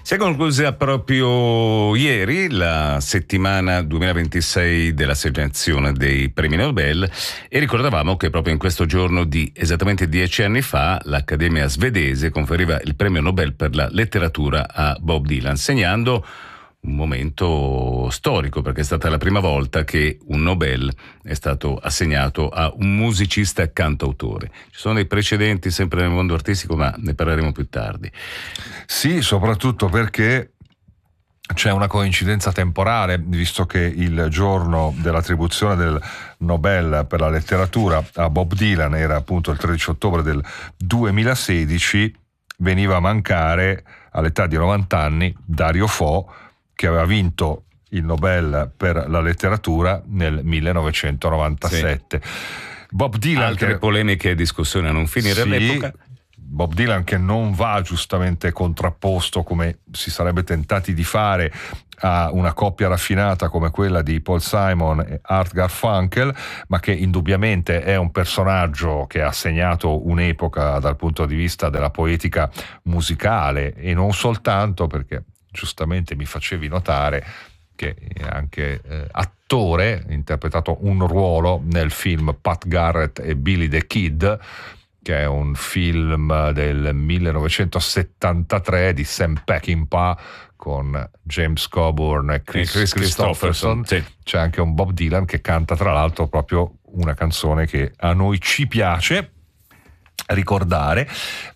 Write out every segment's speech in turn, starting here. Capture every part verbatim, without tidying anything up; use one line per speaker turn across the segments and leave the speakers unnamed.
Si è conclusa proprio ieri la settimana duemilaventisei dell'assegnazione dei premi Nobel e ricordavamo che proprio in questo giorno di esattamente dieci anni fa l'Accademia svedese conferiva il premio Nobel per la letteratura a Bob Dylan, segnando un momento storico perché è stata la prima volta che un Nobel è stato assegnato a un musicista cantautore. Ci sono dei precedenti sempre nel mondo artistico, ma ne parleremo più tardi.
Sì, soprattutto perché c'è una coincidenza temporale, visto che il giorno dell'attribuzione del Nobel per la letteratura a Bob Dylan era appunto il tredici ottobre del duemilasedici, veniva a mancare all'età di novanta anni Dario Fo, che aveva vinto il Nobel per la letteratura nel millenovecentonovantasette. Sì. Bob Dylan,
altre
che...
polemiche e discussioni a non finire
sì,
all'epoca.
Bob Dylan che non va giustamente contrapposto, come si sarebbe tentati di fare, a una coppia raffinata come quella di Paul Simon e Art Garfunkel, ma che indubbiamente è un personaggio che ha segnato un'epoca dal punto di vista della poetica musicale, e non soltanto, perché giustamente mi facevi notare che è anche eh, attore, ha interpretato un ruolo nel film Pat Garrett e Billy the Kid, che è un film del millenovecentosettantatré di Sam Peckinpah con James Coburn e Chris, Chris Christopherson. Sì. C'è anche un Bob Dylan che canta tra l'altro proprio una canzone che a noi ci piace ricordare,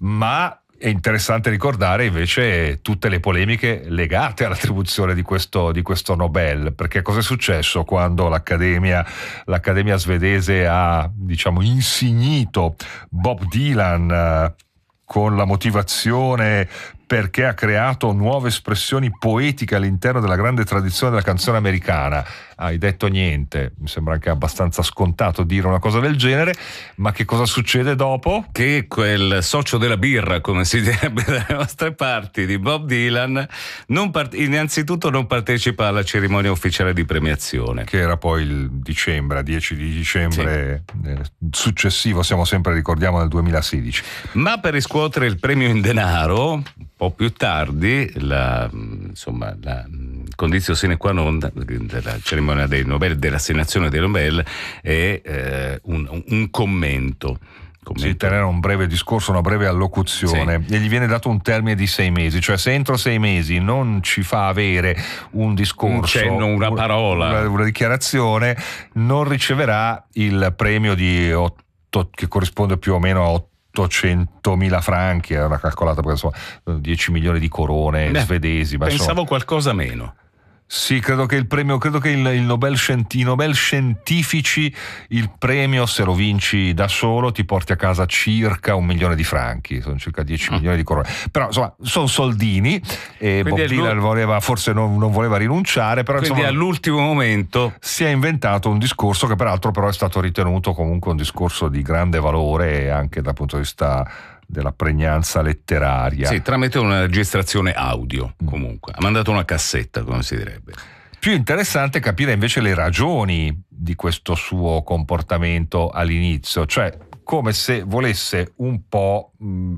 ma è interessante ricordare invece tutte le polemiche legate all'attribuzione di questo, di questo Nobel, perché cosa è successo quando l'Accademia, l'Accademia svedese ha, diciamo, insignito Bob Dylan eh, con la motivazione perché ha creato nuove espressioni poetiche all'interno della grande tradizione della canzone americana. Hai detto niente, mi sembra anche abbastanza scontato dire una cosa del genere, ma che cosa succede dopo?
Che quel socio della birra, come si direbbe dalle nostre parti, di Bob Dylan, non part- innanzitutto non partecipa alla cerimonia ufficiale di premiazione.
Che era poi il dicembre, dieci di dicembre sì. eh, successivo, siamo sempre, ricordiamo, nel duemilasedici.
Ma per riscuotere il premio in denaro, un po' più tardi, la, insomma, la condizione sine qua non della cerimonia dei Nobel, dell'assegnazione dei Nobel, è eh, un, un commento. commento.
Sì, tenere un breve discorso, una breve allocuzione, sì. E gli viene dato un termine di sei mesi, cioè se entro sei mesi non ci fa avere un discorso,
un cenno, una parola,
una, una dichiarazione, non riceverà il premio di otto, che corrisponde più o meno a ottocentomila franchi, è una calcolata perché insomma dieci milioni di corone Beh, svedesi. Ma
pensavo
insomma,
qualcosa meno.
Sì, credo che il premio, credo che il, il Nobel, i Nobel scientifici, il premio, se lo vinci da solo, ti porti a casa circa un milione di franchi, sono circa dieci mm. milioni di corone. Però insomma, sono soldini e Quindi Bob Dylan voleva, forse non, non voleva rinunciare, però
Quindi
insomma,
all'ultimo momento
si è inventato un discorso che peraltro però è stato ritenuto comunque un discorso di grande valore anche dal punto di vista della pregnanza letteraria.
Sì, tramite una registrazione audio, comunque. Ha mandato una cassetta, come si direbbe.
Più interessante capire invece le ragioni di questo suo comportamento all'inizio, cioè come se volesse un po' mm,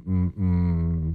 mm,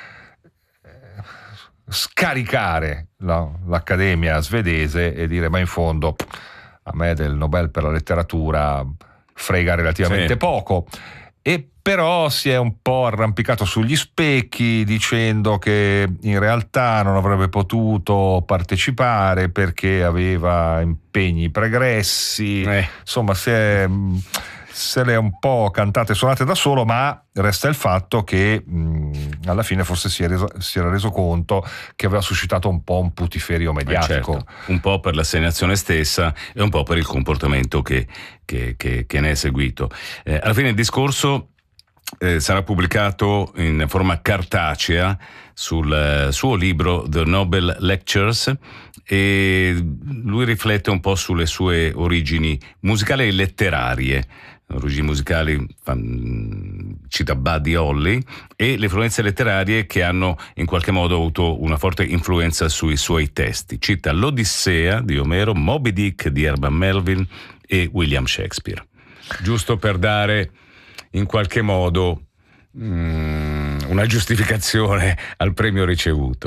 scaricare la, l'Accademia svedese e dire ma in fondo a me del Nobel per la letteratura frega relativamente sì. poco. E però si è un po' arrampicato sugli specchi dicendo che in realtà non avrebbe potuto partecipare perché aveva impegni pregressi, eh. insomma si è, se le è un po' cantate e suonate da solo, ma resta il fatto che mh, alla fine forse si, è reso, si era reso conto che aveva suscitato un po' un putiferio mediatico.
Eh certo, un po' per l'assegnazione stessa e un po' per il comportamento che, che, che, che ne è seguito. Eh, alla fine il discorso Eh, sarà pubblicato in forma cartacea sul eh, suo libro The Nobel Lectures e lui riflette un po' sulle sue origini musicali e letterarie, origini musicali cita Buddy Holly, e le influenze letterarie che hanno in qualche modo avuto una forte influenza sui suoi testi. Cita l'Odissea di Omero, Moby Dick di Herman Melville e William Shakespeare, giusto per dare in qualche modo mm, una giustificazione al premio ricevuto.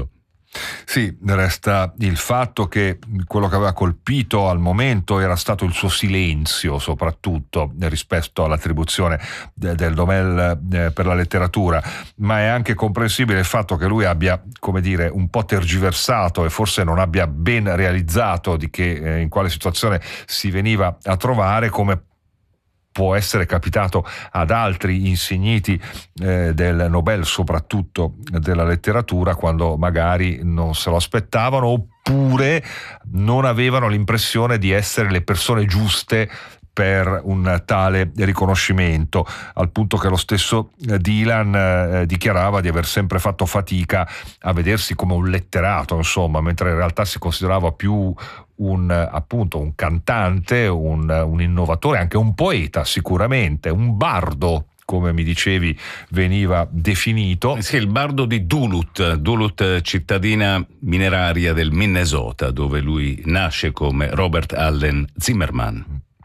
Sì, resta il fatto che quello che aveva colpito al momento era stato il suo silenzio, soprattutto rispetto all'attribuzione de- del Nobel eh, per la letteratura, ma è anche comprensibile il fatto che lui abbia, come dire, un po' tergiversato e forse non abbia ben realizzato di che eh, in quale situazione si veniva a trovare, come può essere capitato ad altri insigniti eh, del Nobel, soprattutto della letteratura, quando magari non se lo aspettavano oppure non avevano l'impressione di essere le persone giuste per un tale riconoscimento, al punto che lo stesso Dylan eh, dichiarava di aver sempre fatto fatica a vedersi come un letterato, insomma, mentre in realtà si considerava più un, appunto, un cantante, un, un innovatore, anche un poeta sicuramente, un bardo, come mi dicevi veniva definito.
Sì, il bardo di Duluth, Duluth cittadina mineraria del Minnesota, dove lui nasce come Robert Allen Zimmerman.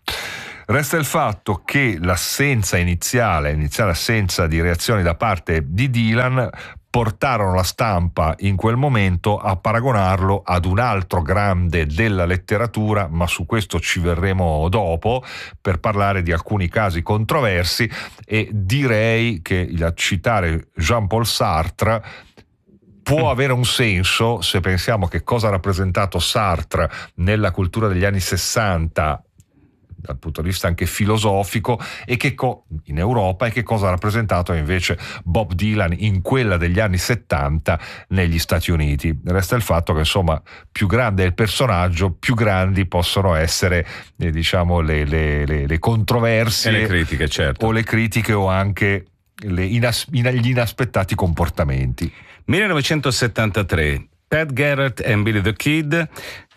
Resta il fatto che l'assenza iniziale, iniziale assenza di reazioni da parte di Dylan portarono la stampa in quel momento a paragonarlo ad un altro grande della letteratura, ma su questo ci verremo dopo per parlare di alcuni casi controversi, e direi che il citare Jean-Paul Sartre può avere un senso se pensiamo che cosa ha rappresentato Sartre nella cultura degli anni sessanta dal punto di vista anche filosofico, e che co- in Europa, e che cosa ha rappresentato invece Bob Dylan in quella degli anni settanta negli Stati Uniti. Resta il fatto che, insomma, più grande è il personaggio, più grandi possono essere eh, diciamo le, le, le, le controversie
e le critiche, certo.
o le critiche o anche le inas- gli inaspettati comportamenti.
millenovecentosettantatré, Pat Garrett and Billy the Kid,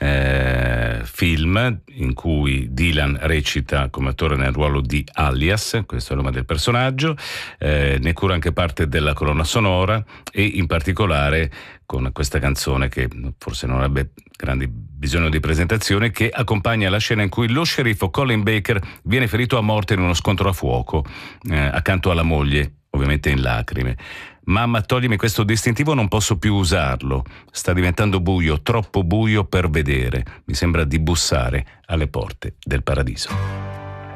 eh, film in cui Dylan recita come attore nel ruolo di Alias, questo è il nome del personaggio, eh, ne cura anche parte della colonna sonora, e in particolare con questa canzone che forse non avrebbe grandi bisogno di presentazione, che accompagna la scena in cui lo sceriffo Colin Baker viene ferito a morte in uno scontro a fuoco eh, accanto alla moglie, ovviamente in lacrime. Mamma, toglimi questo distintivo, non posso più usarlo. Sta diventando buio, troppo buio per vedere. Mi sembra di bussare alle porte del paradiso.